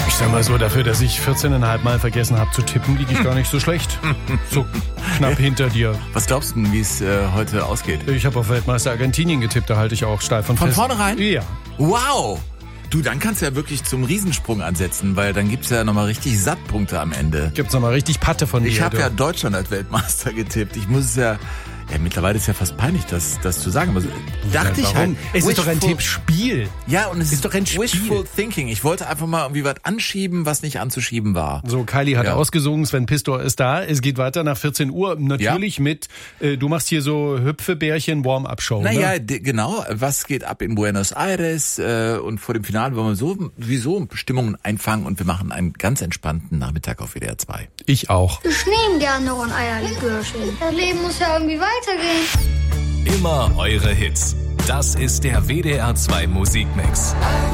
Ich sag mal so, dafür, dass ich 14,5 Mal vergessen habe zu tippen, liege ich gar nicht so schlecht. So knapp hinter dir. Was glaubst du denn, wie es heute ausgeht? Ich habe auf Weltmeister Argentinien getippt, da halte ich auch steif von fest. Von vornherein? Ja. Wow! Du, dann kannst du ja wirklich zum Riesensprung ansetzen, weil dann gibt's ja nochmal richtig Sattpunkte am Ende. Gibt's nochmal richtig Patte von dir. Ich habe du. ja Deutschland als Weltmeister getippt. Ich muss es ja... Ja, mittlerweile ist ja fast peinlich, das zu sagen. Aber dachte ich halt. Es ist doch ein Tippspiel. Ja, und es ist doch ein Spiel. Wishful Thinking. Ich wollte einfach mal irgendwie was anschieben, was nicht anzuschieben war. So, Kylie hat Ja. ausgesungen, Sven Pistor ist da. Es geht weiter nach 14 Uhr. Natürlich mit, du machst hier so Hüpfebärchen Warm-Up-Show. Naja, ne? genau. Was geht ab in Buenos Aires? Und vor dem Finale wollen wir sowieso Stimmungen einfangen und wir machen einen ganz entspannten Nachmittag auf WDR 2. Ich auch. Ich nehme gerne noch ein Eierlikörchen. Das Leben muss ja irgendwie weitergehen. Immer eure Hits. Das ist der WDR 2 Musikmix.